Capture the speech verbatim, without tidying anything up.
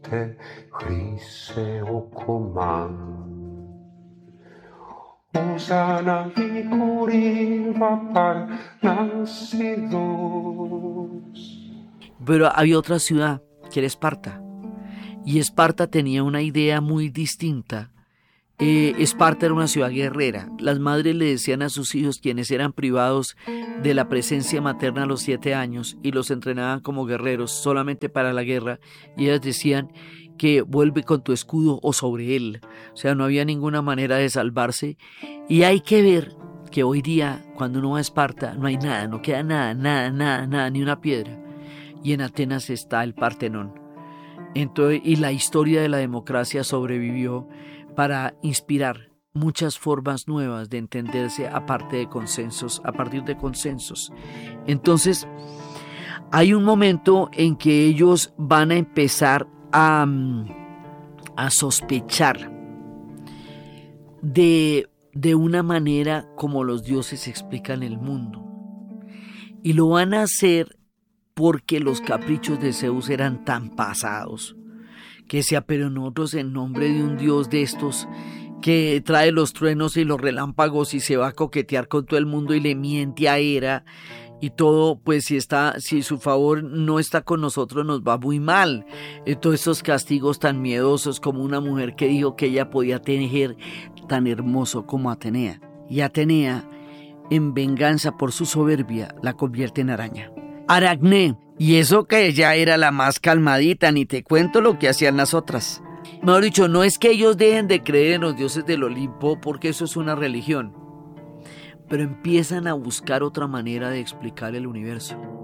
때 흐리세 오고만 Usana y para nacidos. Pero había otra ciudad que era Esparta. Y Esparta tenía una idea muy distinta. Eh, Esparta era una ciudad guerrera. Las madres le decían a sus hijos, quienes eran privados de la presencia materna a los siete años y los entrenaban como guerreros solamente para la guerra, y ellas decían que vuelve con tu escudo o sobre él. O sea, no había ninguna manera de salvarse. Y hay que ver que hoy día, cuando uno va a Esparta, no hay nada, no queda nada, nada, nada, nada, ni una piedra. Y en Atenas está el Partenón. Entonces, y la historia de la democracia sobrevivió para inspirar muchas formas nuevas de entenderse aparte de consensos, a partir de consensos. Entonces, hay un momento en que ellos van a empezar a, a sospechar de, de una manera como los dioses explican el mundo. Y lo van a hacer porque los caprichos de Zeus eran tan pasados, que decía, pero nosotros en nombre de un dios de estos que trae los truenos y los relámpagos y se va a coquetear con todo el mundo y le miente a Hera y todo, pues si está, si su favor no está con nosotros nos va muy mal. Y todos estos castigos tan miedosos, como una mujer que dijo que ella podía tejer tan hermoso como Atenea, y Atenea, en venganza por su soberbia, la convierte en araña. Aracné, y eso que ella era la más calmadita, ni te cuento lo que hacían las otras. Mejor dicho, no es que ellos dejen de creer en los dioses del Olimpo, porque eso es una religión, pero empiezan a buscar otra manera de explicar el universo.